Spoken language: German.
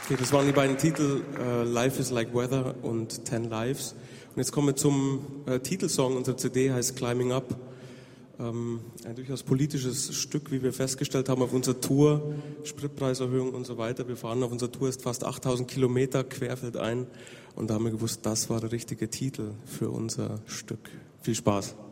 Okay, das waren die beiden Titel Life is like Weather und 10 Lives. Und jetzt kommen wir zum Titelsong unserer CD, heißt Climbing Up. Ein durchaus politisches Stück, wie wir festgestellt haben auf unserer Tour, Spritpreiserhöhung und so weiter. Wir fahren auf unserer Tour ist fast 8000 Kilometer querfeldein und da haben wir gewusst, das war der richtige Titel für unser Stück. Viel Spaß.